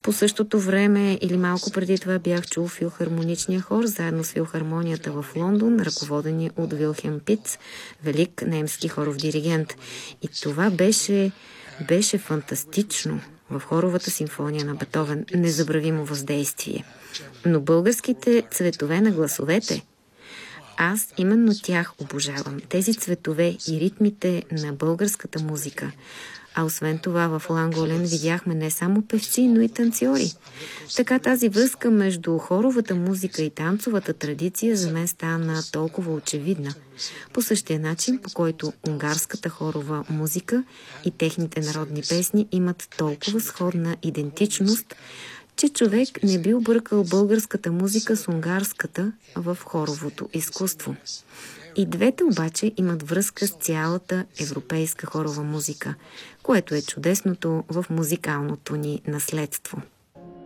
По същото време или малко преди това бях чул филхармоничния хор, заедно с филхармонията в Лондон, ръководени от Вилхелм Пиц, велик немски хоров диригент. И това беше фантастично. В хоровата симфония на Бетовен незабравимо въздействие. Но българските цветове на гласовете, аз именно тях обожавам. Тези цветове и ритмите на българската музика. А освен това в Ланголен видяхме не само певци, но и танцори. Така тази връзка между хоровата музика и танцовата традиция за мен стана толкова очевидна. По същия начин, по който унгарската хорова музика и техните народни песни имат толкова сходна идентичност, че човек не би объркал българската музика с унгарската в хоровото изкуство. И двете обаче имат връзка с цялата европейска хорова музика, което е чудесното в музикалното ни наследство.